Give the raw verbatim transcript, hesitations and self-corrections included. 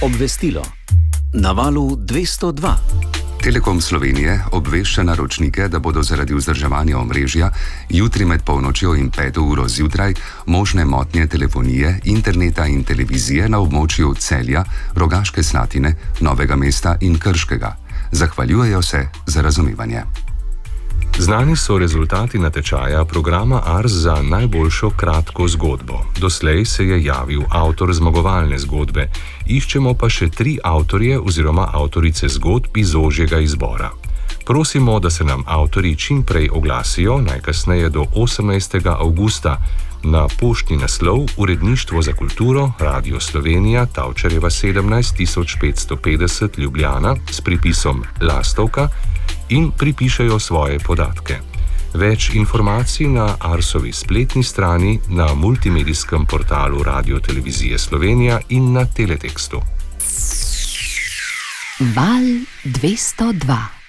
Obvestilo na valu dvesto dva. Telekom Slovenije obvešča naročnike, da bodo zaradi vzdrževanja omrežja jutri med polnočjo in peto uro zjutraj možne motnje telefonije, interneta in televizije na območju Celja, Rogaške Slatine, Novega mesta in Krškega. Zahvaljujejo se za razumevanje. Znani so rezultati natečaja programa Ars za najboljšo kratko zgodbo. Doslej se je javil avtor zmagovalne zgodbe. Iščemo pa še tri avtorje oziroma avtorice zgodb iz ožjega izbora. Prosimo, da se nam avtorji čim prej oglasijo, najkasneje do osemnajstega avgusta, na poštni naslov Uredništvo za kulturo, Radio Slovenija, Tavčarjeva sedemnajst tisoč petsto petdeset Ljubljana s pripisom Lastovka in pripišejo svoje podatke. Več informacij na Arsovi spletni strani, na multimedijskem portalu Radio Televizije Slovenija in na teletekstu. Val dvesto dva.